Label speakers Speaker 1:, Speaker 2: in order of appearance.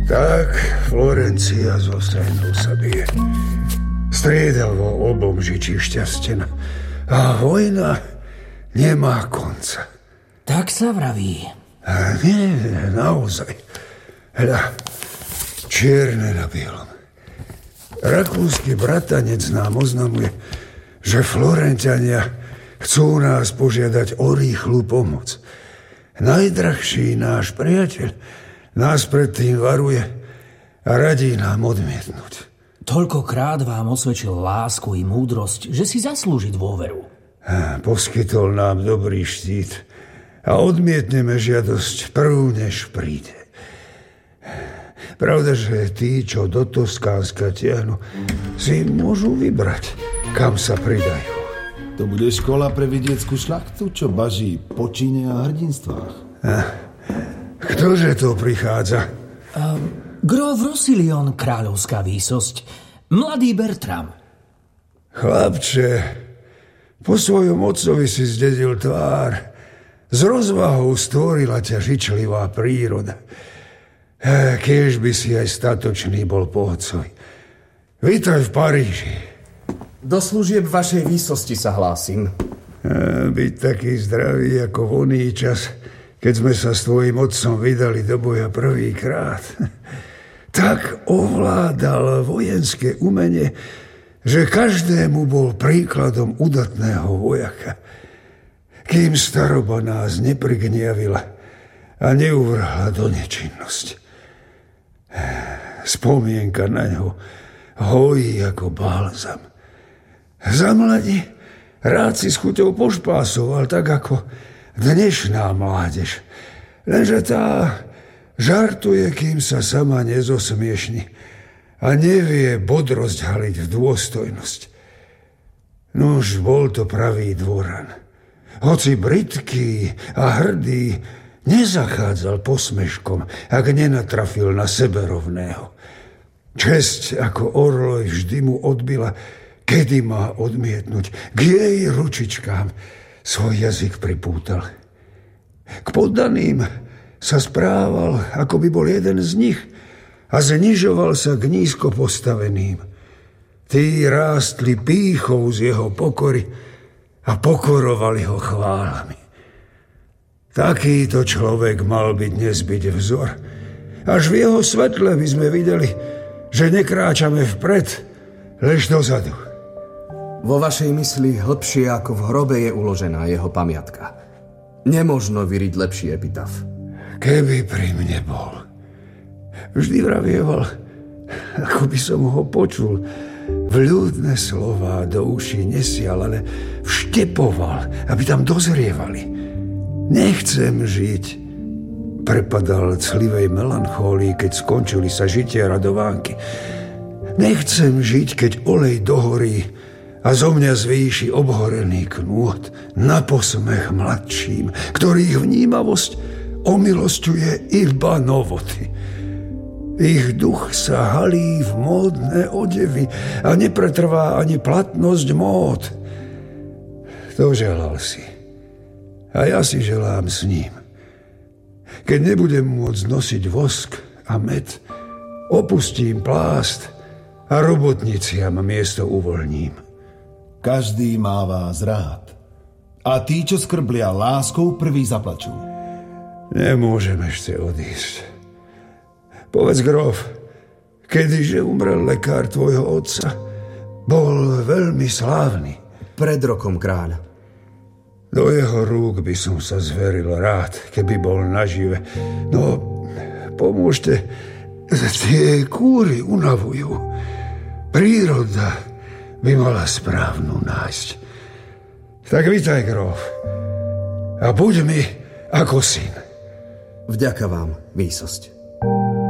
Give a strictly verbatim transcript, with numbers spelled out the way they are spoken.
Speaker 1: Tak Florencia so Senou sa bije. Striedavo obom žičí šťastena. A vojna nemá konca.
Speaker 2: Tak sa vraví.
Speaker 1: A nie, naozaj. Hľa, čierne na bielom. Rakúsky bratanec nám oznamuje, že Florentiania chcú nás požiadať o rýchlu pomoc. Najdrahší náš priateľ nás predtým varuje a radí nám odmietnúť.
Speaker 2: Toľkokrát vám osvedčil lásku i múdrosť, že si zaslúži dôveru.
Speaker 1: Poskytol nám dobrý štít a odmietneme žiadosť prv, než príde. Pravda, že tí, čo do Toskánska tiahnu, si môžu vybrať, kam sa pridajú.
Speaker 3: To bude škola pre vidieckú šľachtu, čo baží po čine a hrdinstvách.
Speaker 1: A ktože to prichádza?
Speaker 2: Uh, Grof Rosilion, kráľovská výsosť. Mladý Bertram.
Speaker 1: Chlapče, po svojom otcovi si zdedil tvár. S rozvahou stvorila ťa žičlivá príroda. Kiež by si aj statočný bol po otcovi. Vítaj v Paríži.
Speaker 4: Do služieb vašej výsosti sa hlásim.
Speaker 1: A byť taký zdravý ako v oný čas, keď sme sa s tvojim otcom vydali do boja prvýkrát. Tak ovládal vojenské umenie, že každému bol príkladom udatného vojaka. Kým staroba nás neprigniavila a neuvrhla do nečinnosti. Spomienka na ňo hojí ako bálzam. Za mladí rád si s chuťou pošpásoval, tak ako dnešná mládež. Lenže tá žartuje, kým sa sama nezosmiešni a nevie bodrosť haliť v dôstojnosť. Nuž, bol to pravý dvoran. Hoci brytký a hrdý, nezachádzal posmeškom, ak nenatrafil na sebe rovného. Česť ako orloj vždy mu odbila, kedy má odmietnúť. K jej ručičkám svoj jazyk pripútal. K poddaným sa správal, ako by bol jeden z nich a znižoval sa k nízko postaveným. Tí rástli pýchou z jeho pokory a pokorovali ho chválami. Takýto človek mal byť nezbyť vzor. Až v jeho svetle by sme videli, že nekráčame vpred, lež dozadu.
Speaker 4: Vo vašej mysli hlbšie ako v hrobe je uložená jeho pamiatka. Nemožno vyriť lepší epitaf.
Speaker 1: Keby pri mne bol. Vždy vravieval, ako by som ho počul. Vľúdne slová do uší nesial, ale vštepoval, aby tam dozrievali. Nechcem žiť. Prepadal clivej melanchólii, keď skončili sa žitie radovánky. Nechcem žiť, keď olej dohorí a zo mňa zvýši obhorený knôt na posmech mladším, ktorých vnímavosť omilosťuje iba novoty. Ich duch sa halí v módne odevy a nepretrvá ani platnosť mód. To želal si. A ja si želám s ním. Keď nebudem môcť nosiť vosk a med, opustím plást a robotniciam miesto uvoľním.
Speaker 3: Každý má vás rád. A tí, čo skrblia láskou, prvý zaplačú.
Speaker 1: Nemôžem ešte odísť. Povedz, grof, kedyže umrel lekár tvojho otca, bol veľmi slávny.
Speaker 4: Pred rokom, kráľ.
Speaker 1: Do jeho rúk by som sa zveril rád, keby bol nažive. No, pomôžte, tie kúry unavujú. Príroda by mala správnu nájsť. Tak vítaj, grof. A buď mi ako syn.
Speaker 4: Vďaka vám, výsosť.